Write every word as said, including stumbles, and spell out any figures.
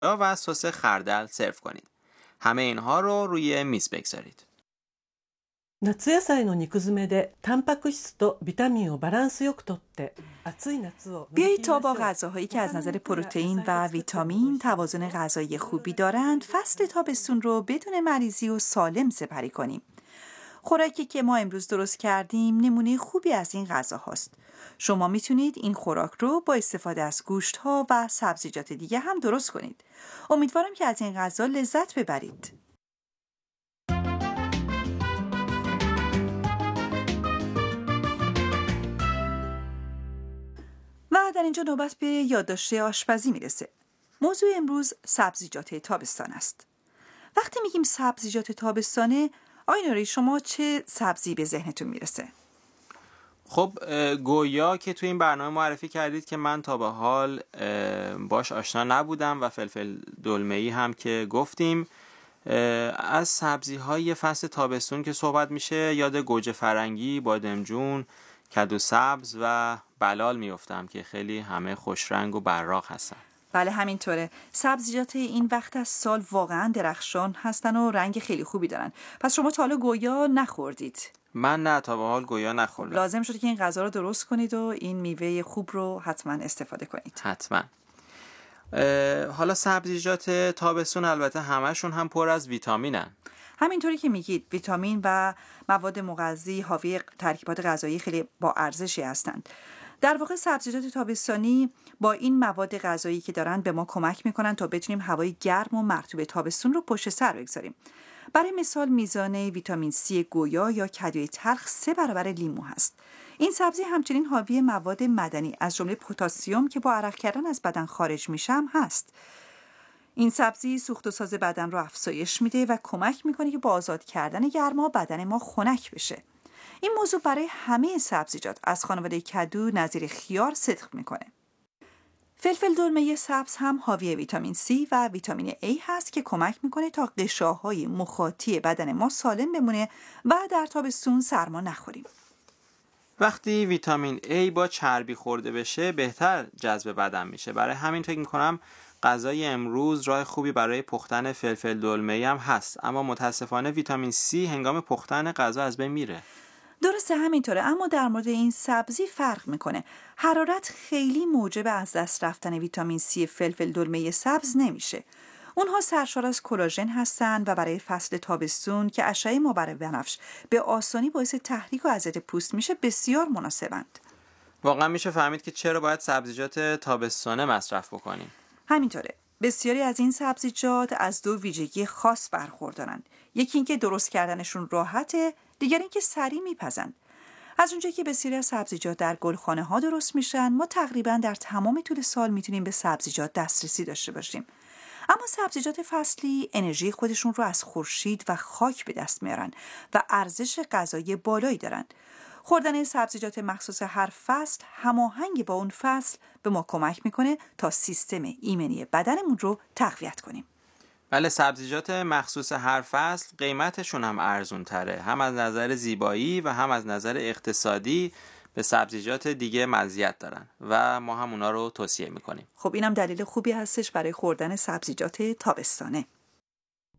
و سس خردل سرو کنید. همه اینها رو روی میز بگذارید. 夏野菜の肉詰めでタンパク質とビタミンをバランスよくとって暑い夏を بیایید تا با غذاهایی که از نظر پروتئین و ویتامین توازن غذایی خوبی دارند فصل تابستون رو بدون مریضی و سالم سپری کنیم. خوراکی که ما امروز درست کردیم نمونه خوبی از این غذا هاست. شما میتونید این خوراک رو با استفاده از گوشت ها و سبزیجات دیگه هم درست کنید. امیدوارم که از این غذا لذت ببرید. و در اینجا نوبت به یادداشت آشپزی میرسه. موضوع امروز سبزیجات تابستان است. وقتی میگیم سبزیجات تابستانه، آقای نوری شما چه سبزی به ذهنتون میرسه؟ خب گویا که تو این برنامه معرفی کردید که من تا به حال باش آشنا نبودم و فلفل دلمه‌ای هم که گفتیم. از سبزی‌های فصل تابستون که صحبت میشه یاد گوجه فرنگی، بادمجون، کدو سبز و بلال میافتم که خیلی همه خوش رنگ و براق هستن. بله همینطوره. سبزیجات این وقت از سال واقعا درخشان هستن و رنگ خیلی خوبی دارن. پس شما تا حالا گویا نخوردید؟ من نه، تا به حال گویا نخوردم. لازم شده که این غذا رو درست کنید و این میوه خوب رو حتما استفاده کنید. حتما. حالا سبزیجات تابستون البته همشون هم پر از ویتامینن. همینطوری که میگید ویتامین و مواد مغذی حاوی ترکیبات غذایی خیلی با ارزشی هستند. در واقع سبزیجات تابستانی با این مواد غذایی که دارن به ما کمک میکنن تا بتونیم هوای گرم و مرطوب تابستون رو پشت سر بگذاریم. برای مثال میزان ویتامین سی گویا یا کدوی تلخ سه برابر لیمو هست. این سبزی همچنین حاوی مواد معدنی از جمله پتاسیم که با عرق کردن از بدن خارج میشه هم هست. این سبزی سوخت و ساز بدن رو افزایش میده و کمک میکنه که با آزاد کردن گرما بدن ما خنک بشه. این موضوع برای همه سبزیجات از خانواده کدو نظیر خیار صدق میکنه. فلفل دلمه سبز هم حاوی ویتامین C و ویتامین A هست که کمک میکنه تا غشاهای مخاطی بدن ما سالم بمونه و در تابستون سرما نخوریم. وقتی ویتامین A با چربی خورده بشه بهتر جذب بدن میشه. برای همین فکر میکنم غذای امروز راه خوبی برای پختن فلفل دلمه‌ای هم هست، اما متاسفانه ویتامین C هنگام پختن غذا از بین میره. درسته همینطوره، اما در مورد این سبزی فرق میکنه. حرارت خیلی موجب از دست رفتن ویتامین C فلفل دلمه سبز نمیشه. اونها سرشار از کلاژن هستن و برای فصل تابستون که اشعه مبرد بنفش به آسانی باعث تحریک و عضلات پوست میشه بسیار مناسبند. واقعا میشه فهمید که چرا باید سبزیجات تابستانه مصرف بکنیم. همینطوره. بسیاری از این سبزیجات از دو ویژگی خاص برخوردارند. یکی اینکه درست کردنشون راحته، دیگر اینکه سریع میپزند. از اونجایی که بسیاری از سبزیجات در گلخانه ها درست میشن، ما تقریبا در تمام طول سال میتونیم به سبزیجات دسترسی داشته باشیم. اما سبزیجات فصلی انرژی خودشون رو از خورشید و خاک به دست میارن و ارزش غذایی بالایی دارن. خوردن سبزیجات مخصوص هر فصل هماهنگ با اون فصل به ما کمک میکنه تا سیستم ایمنی بدنمون رو تقویت کنیم. بله، سبزیجات مخصوص هر فصل قیمتشون هم ارزون تره، هم از نظر زیبایی و هم از نظر اقتصادی به سبزیجات دیگه مزیت دارن و ما هم اونا رو توصیه میکنیم. خب اینم دلیل خوبی هستش برای خوردن سبزیجات تابستانه.